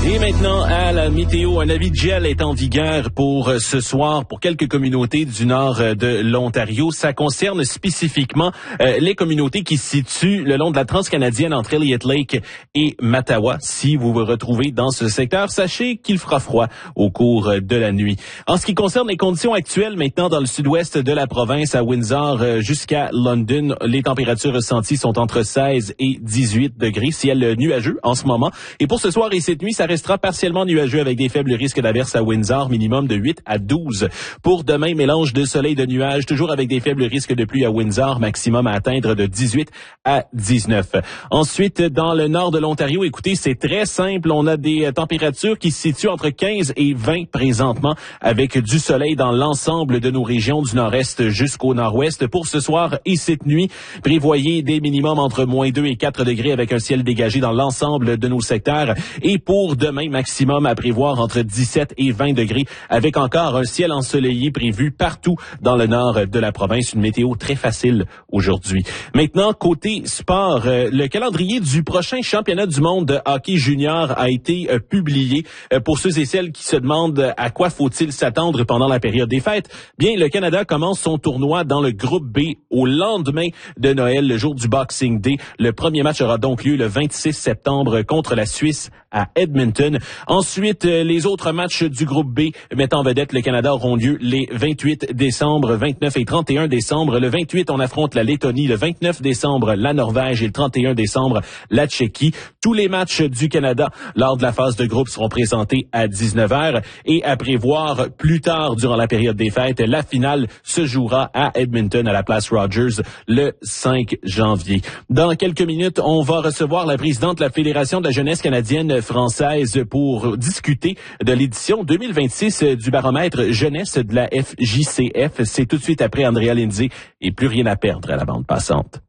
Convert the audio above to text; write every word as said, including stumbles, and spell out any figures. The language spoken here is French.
Et maintenant, à la météo, un avis de gel est en vigueur pour ce soir pour quelques communautés du nord de l'Ontario. Ça concerne spécifiquement euh, les communautés qui se situent le long de la transcanadienne entre Elliott Lake et Mattawa. Si vous vous retrouvez dans ce secteur, sachez qu'il fera froid au cours de la nuit. En ce qui concerne les conditions actuelles maintenant dans le sud-ouest de la province, à Windsor euh, jusqu'à London, les températures ressenties sont entre seize et dix-huit degrés. Ciel nuageux en ce moment. Et pour ce soir et cette nuit, ça restera partiellement nuageux avec des faibles risques d'averses à Windsor, minimum de huit à douze. Pour demain, mélange de soleil et de nuages, toujours avec des faibles risques de pluie à Windsor, maximum à atteindre de dix-huit à dix-neuf. Ensuite, dans le nord de l'Ontario, écoutez, c'est très simple. On a des températures qui se situent entre quinze et vingt présentement, avec du soleil dans l'ensemble de nos régions du nord-est jusqu'au nord-ouest. Pour ce soir et cette nuit, prévoyez des minimums entre moins deux et quatre degrés avec un ciel dégagé dans l'ensemble de nos secteurs. Et pour demain, maximum à prévoir entre dix-sept et vingt degrés, avec encore un ciel ensoleillé prévu partout dans le nord de la province. Une météo très facile aujourd'hui. Maintenant, côté sport, euh, le calendrier du prochain championnat du monde de hockey junior a été euh, publié. Euh, pour ceux et celles qui se demandent à quoi faut-il s'attendre pendant la période des fêtes, bien, le Canada commence son tournoi dans le groupe B au lendemain de Noël, le jour du Boxing Day. Le premier match aura donc lieu le vingt-six septembre contre la Suisse à Edmonton. Ensuite, les autres matchs du groupe B mettant en vedette le Canada auront lieu les vingt-huit décembre, vingt-neuf et trente et un décembre. Le vingt-huit, on affronte la Lettonie. Le vingt-neuf décembre, la Norvège. Et le trente et un décembre, la Tchéquie. Tous les matchs du Canada lors de la phase de groupe seront présentés à dix-neuf heures. Et à prévoir plus tard, durant la période des fêtes, la finale se jouera à Edmonton, à la place Rogers, le cinq janvier. Dans quelques minutes, on va recevoir la présidente de la Fédération de la jeunesse canadienne française pour discuter de l'édition deux mille vingt-six du baromètre jeunesse de la F J C F. C'est tout de suite après Andrea Lindsay et plus rien à perdre à la bande passante.